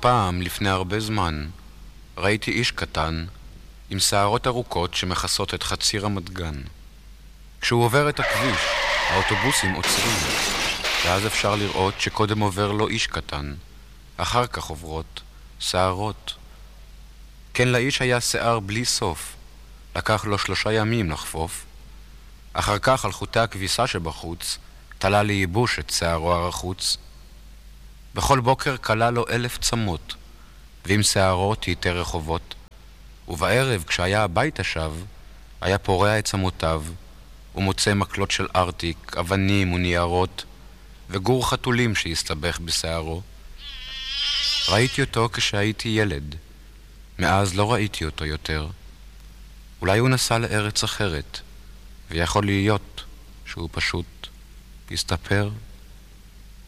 פעם, לפני הרבה זמן, ראיתי איש קטן עם שערות ארוכות שמכסות את חצי רמת גן. כשהוא עובר את הכביש, האוטובוסים עוצרים, ואז אפשר לראות שקודם עובר לו איש קטן, אחר כך עוברות שערות. כן, לאיש היה שיער בלי סוף, לקח לו 3 ימים לחפוף. אחר כך על חוטי הכביסה שבחוץ תלה לייבוש את שערו הרחוץ. בכל בוקר קלה לו 1000 צמות, ועם שערות ייתי רחובות. ובערב, כשהיה הביתה שב, היה פורע את צמותיו, ומוצא מקלות של ארטיק, אבנים וניירות, וגור חתולים שהסתבך בשערו. ראיתי אותו כשהייתי ילד, מאז לא ראיתי אותו יותר. אולי הוא נסע לארץ אחרת, ויכול להיות שהוא פשוט הסתפר